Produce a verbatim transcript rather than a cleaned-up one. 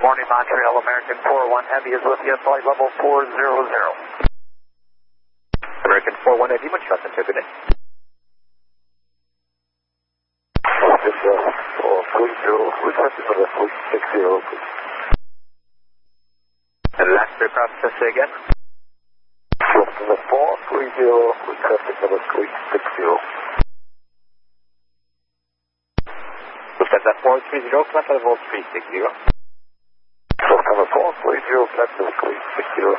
Morning, Montreal, American four one Heavy is with you, flight level four hundred. American four one Heavy, much trust into good day. This is uh, three zero, requested for the three six zero, please. And last three process again. From the four three zero, requested for the three six zero. Lufthansa four three zero, flight level three six zero. Lufthansa four three zero, flight level three six zero.